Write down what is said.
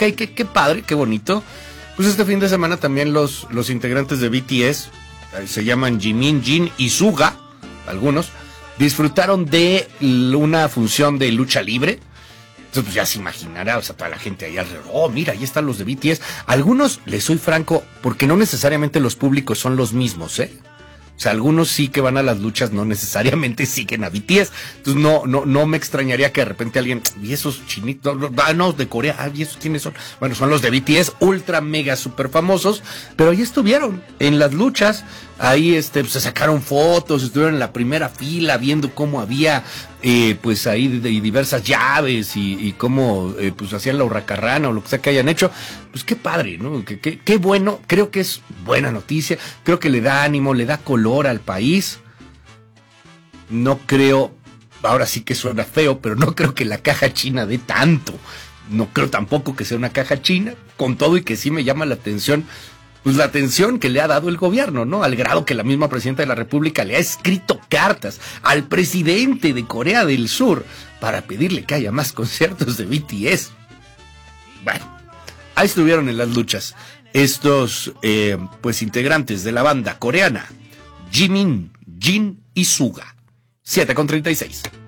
Ok, qué padre, qué bonito. Pues este fin de semana también los integrantes de BTS, se llaman Jimin, Jin y Suga, algunos, disfrutaron de una función de lucha libre. Entonces, pues ya se imaginará, o sea, toda la gente ahí alrededor, oh, mira, ahí están los de BTS. Algunos, les soy franco, porque no necesariamente los públicos son los mismos, ¿eh? O sea, algunos sí que van a las luchas, no necesariamente siguen a BTS. Entonces no me extrañaría que de repente alguien, y esos chinitos, no, de Corea, ¿y esos quiénes son? Bueno, son los de BTS, ultra mega super famosos, pero ahí estuvieron en las luchas, ahí se sacaron fotos, estuvieron en la primera fila viendo cómo había pues ahí diversas llaves y cómo pues hacían la hurracarrana o lo que sea que hayan hecho. Pues qué padre, ¿no? Qué bueno, creo que es buena noticia, creo que le da ánimo, le da color al país. No creo, ahora sí que suena feo, pero no creo que la caja china dé tanto. No creo tampoco que sea una caja china, con todo y que sí me llama la atención, pues la atención que le ha dado el gobierno, ¿no? Al grado que la misma presidenta de la República le ha escrito cartas al presidente de Corea del Sur para pedirle que haya más conciertos de BTS. Bueno, ahí estuvieron en las luchas estos pues integrantes de la banda coreana Jimin, Jin y Suga. 7:36.